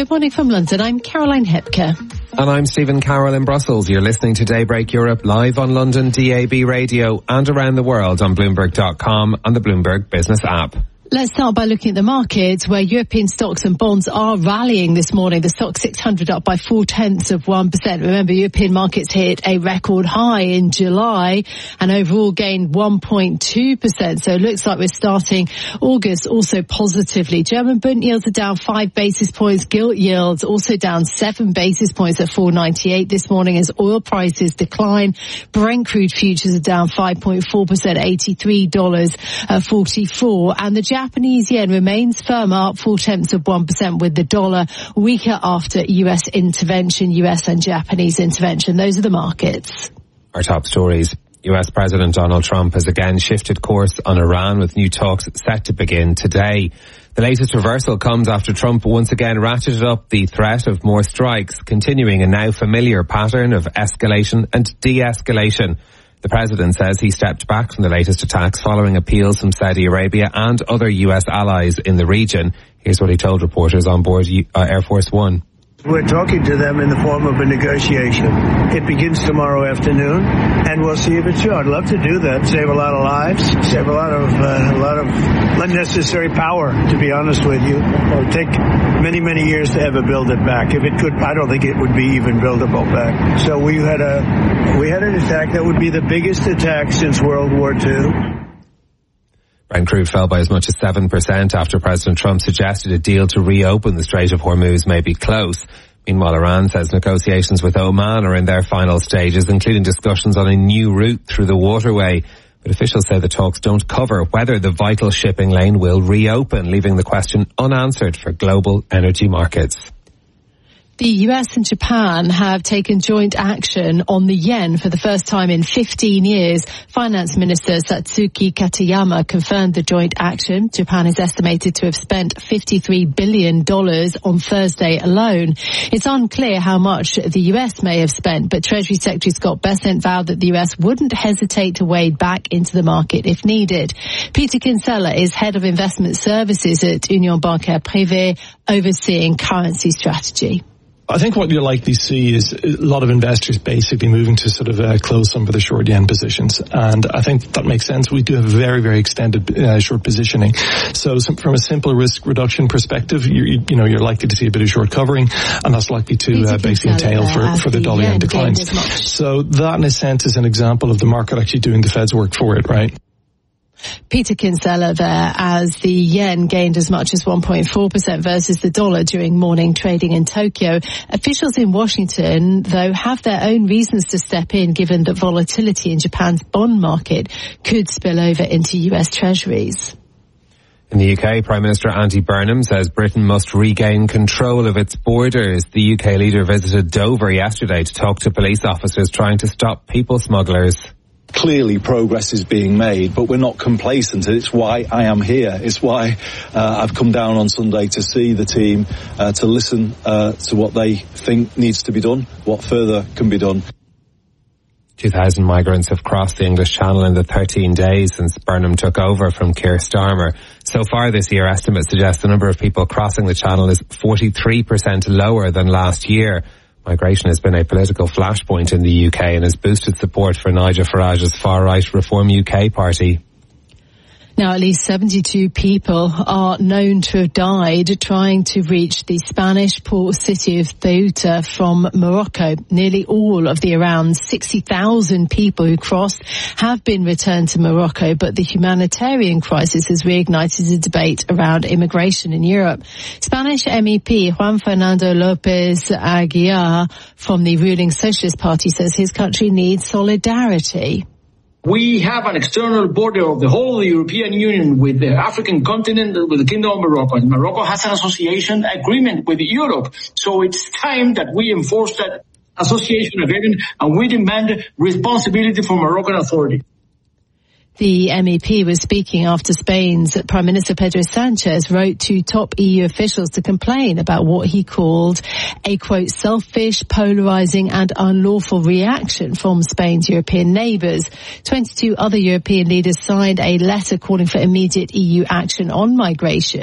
Good morning from London. I'm Caroline Hepker. And I'm Stephen Carroll in Brussels. You're listening to Daybreak Europe live on London DAB radio and around the world on Bloomberg.com and the Bloomberg Business app. Let's start by looking at the markets where European stocks and bonds are rallying this morning. The stock 600 up by 0.4%. Remember, European markets hit a record high in July and overall gained 1.2%. So it looks like we're starting August also positively. German Bund yields are down 5 basis points. Gilt yields also down 7 basis points at 4.98 this morning as oil prices decline. Brent crude futures are down 5.4%, $83.44. And the Japanese yen remains firm, up 0.4% with the dollar weaker after US intervention, US and Japanese intervention. Those are the markets. Our top stories. US President Donald Trump has again shifted course on Iran with new talks set to begin today. The latest reversal comes after Trump once again ratcheted up the threat of more strikes, continuing a now familiar pattern of escalation and de-escalation. The president says he stepped back from the latest attacks following appeals from Saudi Arabia and other US allies in the region. Here's what he told reporters on board Air Force One. We're talking to them in the form of a negotiation. It begins tomorrow afternoon, and we'll see if it's true. I'd love to do that. Save a lot of lives, save a lot of unnecessary power, to be honest with you. It would take many, many years to ever build it back. If it could, I don't think it would be even buildable back. So we had an attack that would be the biggest attack since World War II. Brent crude fell by as much as 7% after President Trump suggested a deal to reopen the Strait of Hormuz may be close. Meanwhile, Iran says negotiations with Oman are in their final stages, including discussions on a new route through the waterway. But officials say the talks don't cover whether the vital shipping lane will reopen, leaving the question unanswered for global energy markets. The US and Japan have taken joint action on the yen for the first time in 15 years. Finance Minister Satsuki Katayama confirmed the joint action. Japan is estimated to have spent $53 billion on Thursday alone. It's unclear how much the US may have spent, but Treasury Secretary Scott Bessent vowed that the US wouldn't hesitate to wade back into the market if needed. Peter Kinsella is head of investment services at Union Bancaire Privée, overseeing currency strategy. I think what you'll likely see is a lot of investors basically moving to sort of close some of the short yen positions. And I think that makes sense. We do have very, very extended short positioning. So from a simple risk reduction perspective, you're likely to see a bit of short covering, and that's likely to basically entail for the dollar yen declines. So that, in a sense, is an example of the market actually doing the Fed's work for it, right? Peter Kinsella there, as the yen gained as much as 1.4% versus the dollar during morning trading in Tokyo. Officials in Washington, though, have their own reasons to step in, given that volatility in Japan's bond market could spill over into US Treasuries. In the UK, Prime Minister Andy Burnham says Britain must regain control of its borders. The UK leader visited Dover yesterday to talk to police officers trying to stop people smugglers. Clearly progress is being made, but we're not complacent. It's why I am here. It's why I've come down on Sunday to see the team, to listen to what they think needs to be done, what further can be done. 2,000 migrants have crossed the English Channel in the 13 days since Burnham took over from Keir Starmer. So far this year, estimates suggest the number of people crossing the Channel is 43% lower than last year. Migration has been a political flashpoint in the UK and has boosted support for Nigel Farage's far-right Reform UK party. Now, at least 72 people are known to have died trying to reach the Spanish port city of Ceuta from Morocco. Nearly all of the around 60,000 people who crossed have been returned to Morocco, but the humanitarian crisis has reignited a debate around immigration in Europe. Spanish MEP Juan Fernando López Aguilar from the ruling Socialist Party says his country needs solidarity. We have an external border of the whole European Union with the African continent, with the Kingdom of Morocco. And Morocco has an association agreement with Europe. So it's time that we enforce that association agreement, and we demand responsibility from Moroccan authorities. The MEP was speaking after Spain's Prime Minister Pedro Sanchez wrote to top EU officials to complain about what he called a, quote, selfish, polarizing and unlawful reaction from Spain's European neighbours. 22 other European leaders signed a letter calling for immediate EU action on migration.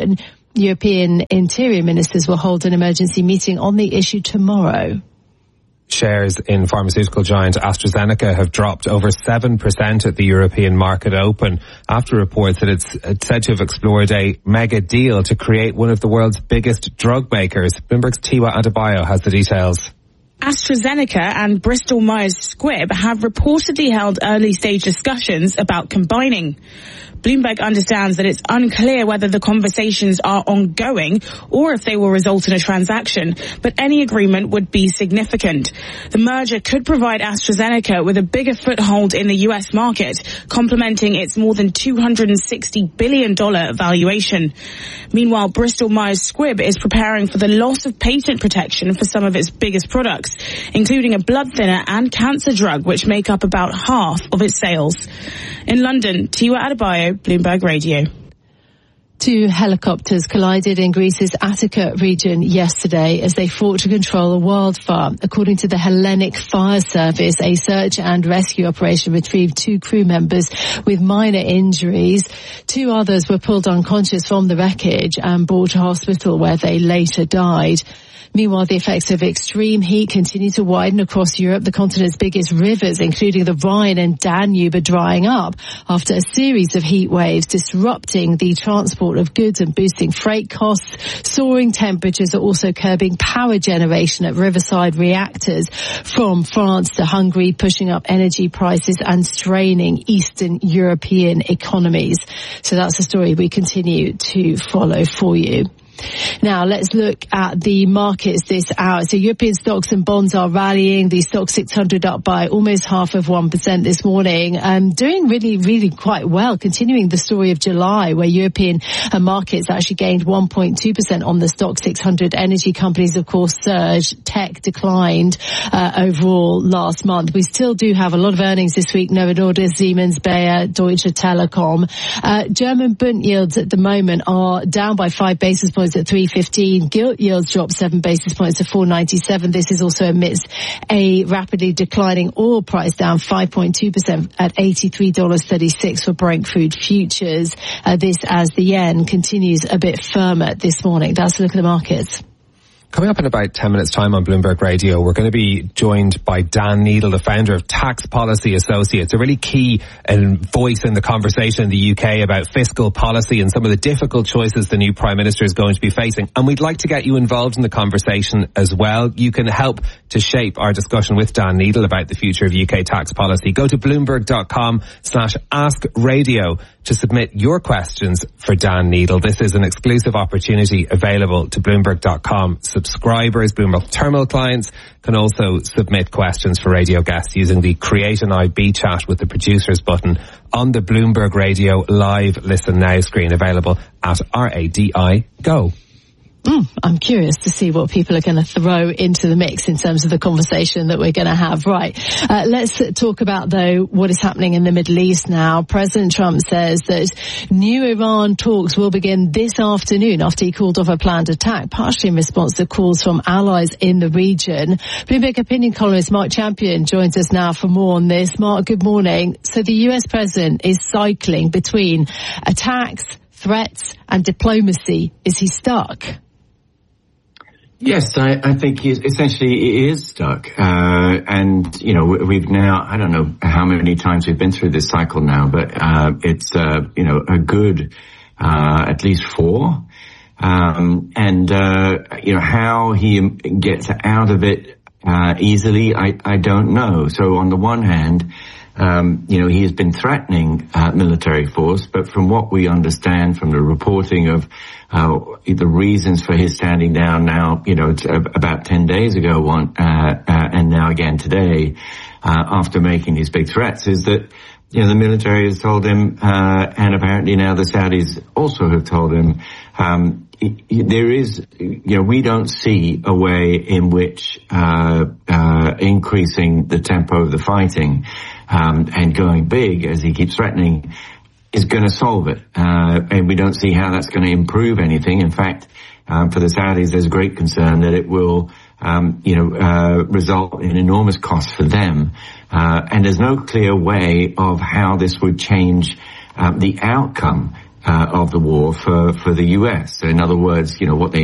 European interior ministers will hold an emergency meeting on the issue tomorrow. Shares in pharmaceutical giant AstraZeneca have dropped over 7% at the European market open after reports that it's said to have explored a mega deal to create one of the world's biggest drug makers. Bloomberg's Tiwa Adebayo has the details. AstraZeneca and Bristol Myers Squibb have reportedly held early-stage discussions about combining. Bloomberg understands that it's unclear whether the conversations are ongoing or if they will result in a transaction, but any agreement would be significant. The merger could provide AstraZeneca with a bigger foothold in the US market, complementing its more than $260 billion valuation. Meanwhile, Bristol Myers Squibb is preparing for the loss of patent protection for some of its biggest products, including a blood thinner and cancer drug, which make up about half of its sales. In London, Tiwa Adebayo, Bloomberg Radio. 2 helicopters collided in Greece's Attica region yesterday as they fought to control a wildfire. According to the Hellenic Fire Service, a search and rescue operation retrieved 2 crew members with minor injuries. 2 others were pulled unconscious from the wreckage and brought to hospital where they later died. Meanwhile, the effects of extreme heat continue to widen across Europe. The continent's biggest rivers, including the Rhine and Danube, are drying up after a series of heat waves disrupting the transport of goods and boosting freight costs. Soaring temperatures are also curbing power generation at riverside reactors from France to Hungary, pushing up energy prices and straining Eastern European economies. So that's a story we continue to follow for you. Now, let's look at the markets this hour. So European stocks and bonds are rallying. The Stoxx 600 up by almost 0.5% this morning. Doing really quite well, continuing the story of July, where European markets actually gained 1.2% on the Stoxx 600. Energy companies, of course, surged. Tech declined overall last month. We still do have a lot of earnings this week. Novo Nordisk, Siemens, Bayer, Deutsche Telekom. German Bund yields at the moment are down by 5 basis points at 3.15. Gilt yields dropped 7 basis points to 4.97. This is also amidst a rapidly declining oil price, down 5.2% at $83.36 for Brent crude futures. This as the yen continues a bit firmer this morning. That's a look at the markets. Coming up in about 10 minutes' time on Bloomberg Radio, we're going to be joined by Dan Needle, the founder of Tax Policy Associates, a really key voice in the conversation in the UK about fiscal policy and some of the difficult choices the new Prime Minister is going to be facing. And we'd like to get you involved in the conversation as well. You can help to shape our discussion with Dan Needle about the future of UK tax policy. Go to bloomberg.com/askradio to submit your questions for Dan Needle. This is an exclusive opportunity available to bloomberg.com subscribers. Bloomberg Terminal clients can also submit questions for radio guests using the Create an IB chat with the producers button on the Bloomberg Radio Live Listen Now screen, available at RADI Go. I'm curious to see what people are going to throw into the mix in terms of the conversation that we're going to have. Right. Let's talk about, though, what is happening in the Middle East now. President Trump says that new Iran talks will begin this afternoon after he called off a planned attack, partially in response to calls from allies in the region. Bloomberg opinion columnist Mark Champion joins us now for more on this. Mark, good morning. So the US president is cycling between attacks, threats and diplomacy. Is he stuck? Yes, I think he is stuck. And, you know, we've now, I don't know how many times we've been through this cycle now, but, it's, you know, a good, at least 4. And, you know, how he gets out of it, easily, I don't know. So on the one hand, you know, he has been threatening military force, but from what we understand from the reporting of the reasons for his standing down now, you know, it's about 10 days ago, and now again today, after making these big threats, is that, you know, the military has told him, and apparently now the Saudis also have told him, there is, you know, we don't see a way in which increasing the tempo of the fighting and going big, as he keeps threatening, is going to solve it. And we don't see how that's going to improve anything. In fact, for the Saudis, there's great concern that it will, you know, result in enormous costs for them. And there's no clear way of how this would change the outcome. of the war for the US. So in other words, what they